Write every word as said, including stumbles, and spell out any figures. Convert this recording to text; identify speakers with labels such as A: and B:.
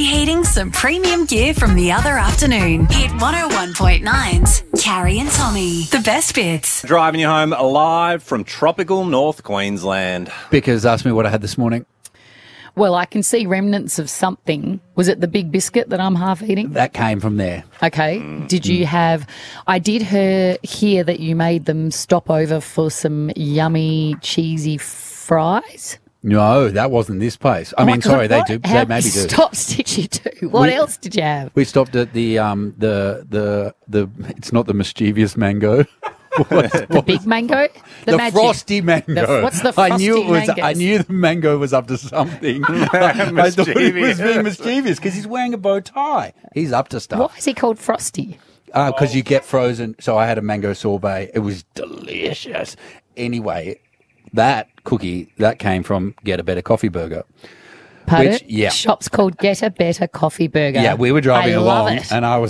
A: Reheating some premium gear from the other afternoon. Hit one oh one point nine's Carrie and Tommy. The best bits.
B: Driving you home live from tropical North Queensland.
C: Because asked me what I had this morning.
D: Well, I can see remnants of something. Was it the big biscuit that I'm half eating?
C: That came from there.
D: Okay. Mm. Did you have... I did hear, hear that you made them stop over for some yummy, cheesy fries.
C: No, that wasn't this place. I
D: Oh
C: mean,
D: my
C: sorry,
D: God,
C: they
D: what?
C: do.
D: How
C: They maybe do.
D: stops did you do? What
C: We-
D: else did you have?
C: We stopped at the um the the the. It's not the mischievous mango. What's-
D: The big mango?
C: The,
D: magic-
C: frosty mango.
D: The- what's the
C: I knew
D: frosty
C: it was. I
D: mangoes?
C: knew the mango was up to something. I thought he was being
B: Mischievous.
C: mischievous because he's wearing a bow tie. He's up to
D: Why
C: stuff.
D: is he called Frosty?
C: Because you get frozen. So I had a mango sorbet. It was delicious. Anyway, that cookie that came from Get a Better Coffee Burger.
D: Pardon?
C: Which- yeah.
D: Shop's called Get a Better Coffee Burger.
C: Yeah, we were driving
D: I love
C: along,
D: it.
C: and I was